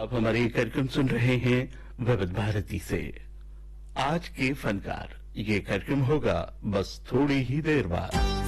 आप हमारे कार्यक्रम सुन रहे हैं विविध भारती से। आज के फनकार, ये कार्यक्रम होगा बस थोड़ी ही देर बाद।